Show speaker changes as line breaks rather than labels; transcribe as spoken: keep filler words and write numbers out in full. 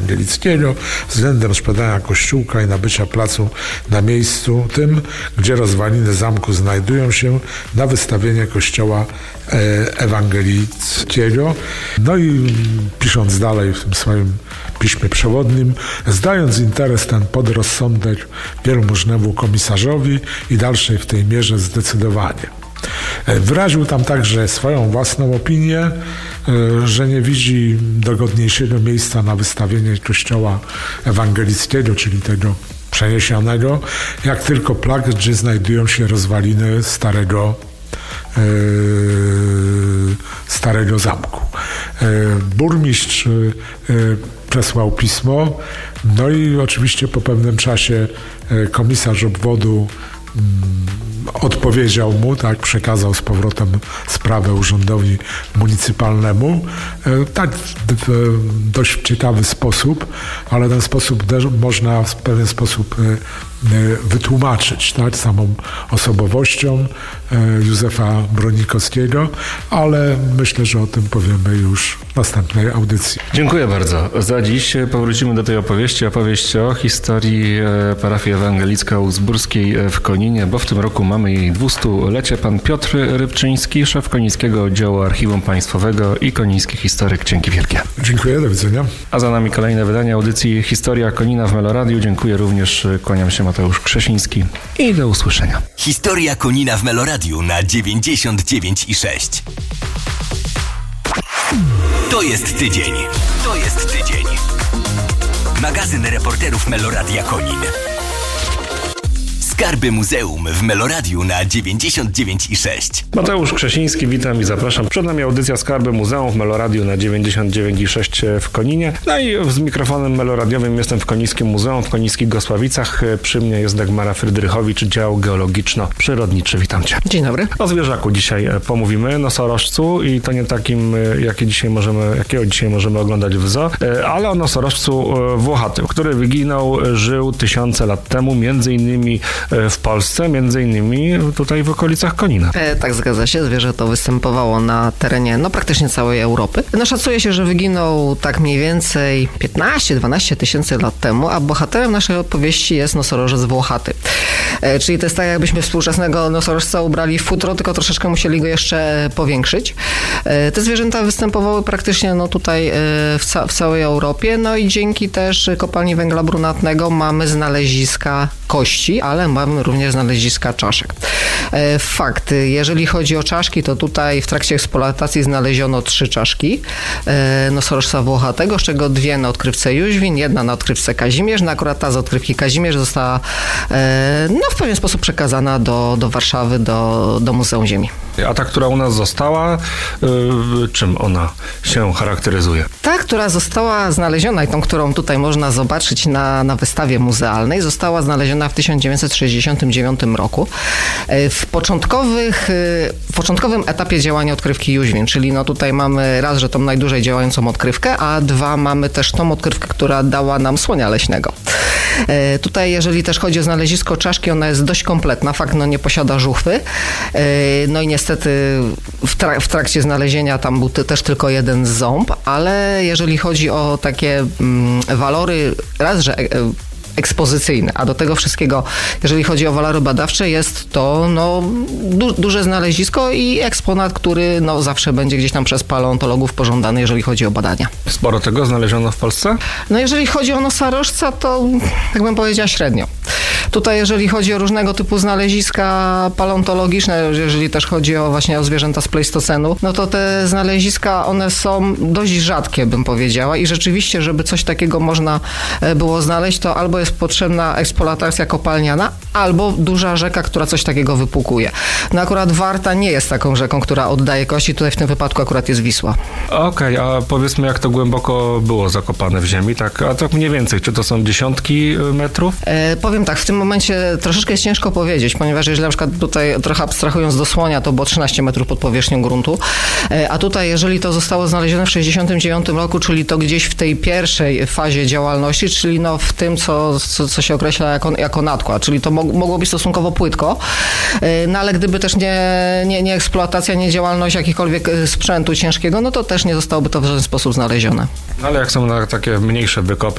ewangelickiego względem sprzedania kościółka i nabycia placu na miejscu tym, gdzie rozwaliny zamku znajdują się, na wystawienie kościoła ewangelickiego. No i pisząc dalej w tym swoim piśmie przewodnim, zdając interes ten pod rozsądek wielmożnemu komisarzowi i dalszej w tej mierze zdecydowanie. Wyraził tam także swoją własną opinię, że nie widzi dogodniejszego miejsca na wystawienie kościoła ewangelickiego, czyli tego przeniesionego, jak tylko plac, gdzie znajdują się rozwaliny starego starego zamku. Burmistrz przesłał pismo, no i oczywiście po pewnym czasie komisarz obwodu odpowiedział mu, tak, przekazał z powrotem sprawę urzędowi municypalnemu. Tak, w dość ciekawy sposób, ale ten sposób też można w pewien sposób wytłumaczyć, tak, samą osobowością Józefa Bronikowskiego, ale myślę, że o tym powiemy już w następnej audycji.
Dziękuję bardzo. Za dziś powrócimy do tej opowieści, opowieść o historii parafii ewangelicko-uzburskiej w Koninie, bo w tym roku mamy jej dwustulecie. Pan Piotr Rybczyński, szef Konińskiego Oddziału Archiwum Państwowego i koniński historyk. Dzięki wielkie.
Dziękuję, do widzenia.
A za nami kolejne wydanie audycji Historia Konina w Meloradiu. Dziękuję również, kłaniam się, Mateusz Krzesiński i do usłyszenia.
Historia Konina w Meloradiu na dziewięćdziesiąt dziewięć i sześć. To jest tydzień. To jest tydzień. Magazyn reporterów Meloradia Konin. Skarby Muzeum w Meloradiu na dziewięćdziesiąt dziewięć i sześć.
Mateusz Krzesiński, witam i zapraszam. Przed nami audycja Skarby Muzeum w Meloradiu na dziewięćdziesiąt dziewięć i sześć w Koninie. No i z mikrofonem meloradiowym jestem w Konińskim Muzeum, w Konińskich Gosławicach. Przy mnie jest Dagmara Frydrychowicz, dział geologiczno-przyrodniczy. Witam cię.
Dzień dobry.
O zwierzaku dzisiaj pomówimy, nosorożcu, i to nie takim, jaki dzisiaj możemy, jakiego dzisiaj możemy oglądać w zoo, ale o nosorożcu włochatym, który wyginął, żył tysiące lat temu, między innymi w Polsce, między innymi tutaj w okolicach Konina.
E, tak, zgadza się. Zwierzę to występowało na terenie no praktycznie całej Europy. No szacuje się, że wyginął tak mniej więcej piętnaście do dwunastu tysięcy lat temu, a bohaterem naszej opowieści jest nosorożec włochaty. E, czyli to jest tak, jakbyśmy współczesnego nosorożca ubrali w futro, tylko troszeczkę musieli go jeszcze powiększyć. E, te zwierzęta występowały praktycznie no tutaj e, w, ca- w całej Europie, no i dzięki też kopalni węgla brunatnego mamy znaleziska kości, ale mamy również znaleziska czaszek. E, fakt, jeżeli chodzi o czaszki, to tutaj w trakcie eksploatacji znaleziono trzy czaszki e, nosorożca włochatego, z czego dwie na odkrywce Jóźwin, jedna na odkrywce Kazimierz. No akurat ta z odkrywki Kazimierz została e, no, w pewien sposób przekazana do, do Warszawy, do, do Muzeum Ziemi.
A ta, która u nas została, yy, czym ona się charakteryzuje?
Ta, która została znaleziona i tą, którą tutaj można zobaczyć na, na wystawie muzealnej, została znaleziona w tysiąc dziewięćset sześćdziesiątym dziewiątym roku. W, początkowych, w początkowym etapie działania odkrywki Jóźwin, czyli no tutaj mamy raz, że tą najdłużej działającą odkrywkę, a dwa, mamy też tą odkrywkę, która dała nam słonia leśnego. Tutaj, jeżeli też chodzi o znalezisko czaszki, ona jest dość kompletna, fakt, no nie posiada żuchwy. No i niestety w, trak- w trakcie znalezienia tam był też tylko jeden ząb, ale jeżeli chodzi o takie mm, walory, raz, że ekspozycyjne, a do tego wszystkiego, jeżeli chodzi o walory badawcze, jest to no, du- duże znalezisko i eksponat, który no, zawsze będzie gdzieś tam przez paleontologów pożądany, jeżeli chodzi o badania.
Sporo tego znaleziono w Polsce?
No jeżeli chodzi o nosorożca, to tak bym powiedziała średnio. Tutaj jeżeli chodzi o różnego typu znaleziska paleontologiczne, jeżeli też chodzi o właśnie o zwierzęta z Pleistocenu, no to te znaleziska, one są dość rzadkie, bym powiedziała, i rzeczywiście, żeby coś takiego można było znaleźć, to albo jest potrzebna eksploatacja kopalniana, albo duża rzeka, która coś takiego wypłukuje. No akurat Warta nie jest taką rzeką, która oddaje kości, tutaj w tym wypadku akurat jest Wisła.
Okej, okay, a powiedzmy, jak to głęboko było zakopane w ziemi, tak? A tak mniej więcej, czy to są dziesiątki metrów?
E, powiem tak, w tym momencie troszeczkę jest ciężko powiedzieć, ponieważ jeżeli na przykład tutaj trochę abstrahując do słonia, to było trzynaście metrów pod powierzchnią gruntu, e, a tutaj jeżeli to zostało znalezione w sześćdziesiątym dziewiątym roku, czyli to gdzieś w tej pierwszej fazie działalności, czyli no w tym, co, co, co się określa jako, jako nadkład, czyli to mog, mogło być stosunkowo płytko, e, no ale gdyby też nie, nie, nie eksploatacja, nie działalność jakichkolwiek sprzętu ciężkiego, no to też nie zostałoby to w żaden sposób znalezione.
Ale jak są na takie mniejsze wykopy,